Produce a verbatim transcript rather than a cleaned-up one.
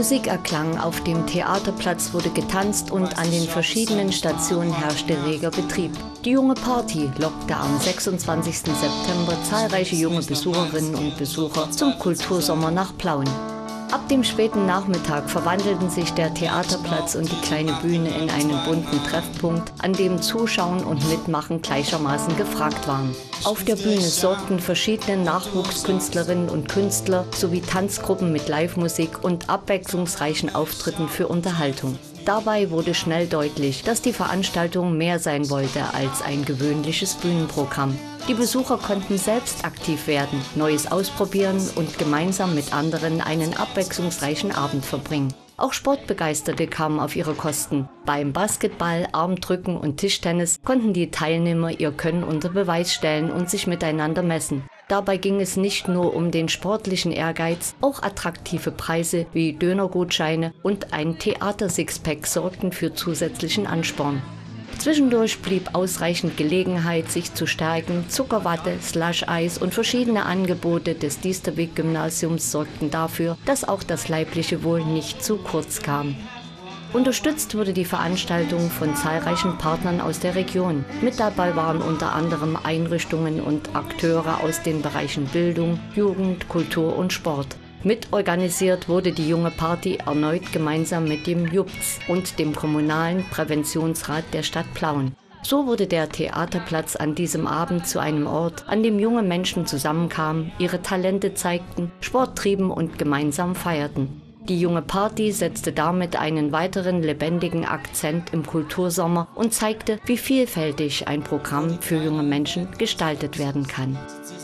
Musik erklang, auf dem Theaterplatz wurde getanzt und an den verschiedenen Stationen herrschte reger Betrieb. Die junge Party lockte am sechsundzwanzigsten September zahlreiche junge Besucherinnen und Besucher zum Kultursommer nach Plauen. Ab dem späten Nachmittag verwandelten sich der Theaterplatz und die kleine Bühne in einen bunten Treffpunkt, an dem Zuschauen und Mitmachen gleichermaßen gefragt waren. Auf der Bühne sorgten verschiedene Nachwuchskünstlerinnen und Künstler sowie Tanzgruppen mit Live-Musik und abwechslungsreichen Auftritten für Unterhaltung. Dabei wurde schnell deutlich, dass die Veranstaltung mehr sein wollte als ein gewöhnliches Bühnenprogramm. Die Besucher konnten selbst aktiv werden, Neues ausprobieren und gemeinsam mit anderen einen abwechslungsreichen Abend verbringen. Auch Sportbegeisterte kamen auf ihre Kosten. Beim Basketball, Armdrücken und Tischtennis konnten die Teilnehmer ihr Können unter Beweis stellen und sich miteinander messen. Dabei ging es nicht nur um den sportlichen Ehrgeiz, auch attraktive Preise wie Dönergutscheine und ein Theater-Sixpack sorgten für zusätzlichen Ansporn. Zwischendurch blieb ausreichend Gelegenheit, sich zu stärken. Zuckerwatte, Slush-Eis und verschiedene Angebote des Diesterweg-Gymnasiums sorgten dafür, dass auch das leibliche Wohl nicht zu kurz kam. Unterstützt wurde die Veranstaltung von zahlreichen Partnern aus der Region. Mit dabei waren unter anderem Einrichtungen und Akteure aus den Bereichen Bildung, Jugend, Kultur und Sport. Mitorganisiert wurde die junge Party erneut gemeinsam mit dem J U P Z und dem Kommunalen Präventionsrat der Stadt Plauen. So wurde der Theaterplatz an diesem Abend zu einem Ort, an dem junge Menschen zusammenkamen, ihre Talente zeigten, Sport trieben und gemeinsam feierten. Die junge Party setzte damit einen weiteren lebendigen Akzent im Kultursommer und zeigte, wie vielfältig ein Programm für junge Menschen gestaltet werden kann.